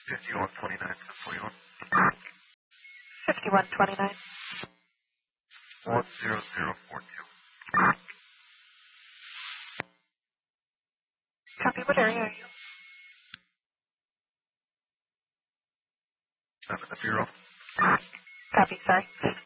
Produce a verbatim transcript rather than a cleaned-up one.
fifty-one twenty-nine for forty-one. fifty-one twenty-nine. one zero zero four two. Copy, what area are you? I'm in the bureau. Copy, sorry.